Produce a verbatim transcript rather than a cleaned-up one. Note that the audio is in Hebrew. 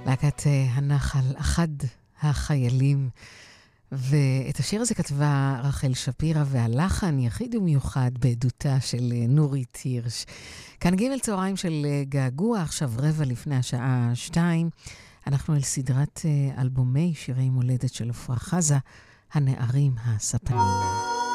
להקת הנחל, אחד החיילים. ואת השיר הזה כתבה רחל שפירא, והלחן יחיד ומיוחד בעדותה של נורית הירש. כאן ג' צהריים של געגוע, עכשיו רבע לפני השעה שתיים. אנחנו אל סדרת אלבומי שירי מולדת של עפרה חזה, הנערים הספנים.